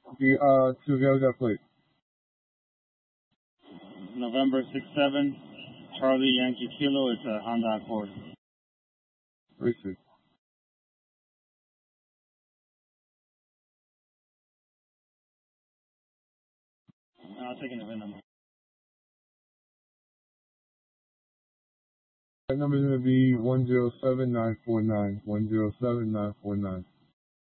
To the other plate. November 6-7, Charlie Yankee Kilo. It's a Honda Accord. Racist. I'll take an event number. That number is going to be 107949. 107949.